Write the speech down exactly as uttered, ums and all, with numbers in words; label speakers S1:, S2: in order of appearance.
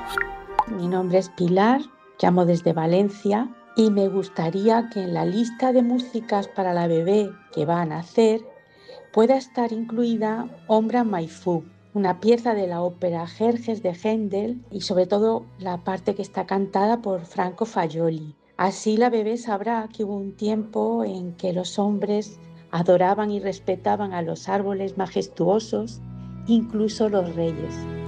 S1: Mi nombre es Pilar, llamo desde Valencia y me gustaría que en la lista de músicas para la bebé que va a nacer pueda estar incluida Ombra Mai Fu, una pieza de la ópera Jerjes de Händel y sobre todo la parte que está cantada por Franco Fagioli. Así la bebé sabrá que hubo un tiempo en que los hombres adoraban y respetaban a los árboles majestuosos, incluso los reyes.